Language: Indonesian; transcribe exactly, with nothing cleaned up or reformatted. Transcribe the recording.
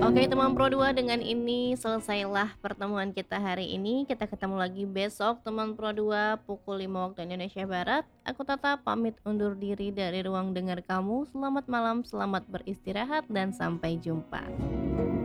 Oke teman Pro dua, dengan ini selesailah pertemuan kita hari ini. Kita ketemu lagi besok teman Pro dua pukul lima waktu Indonesia Barat. Aku Tata pamit undur diri dari ruang dengar kamu. Selamat malam, selamat beristirahat dan sampai jumpa.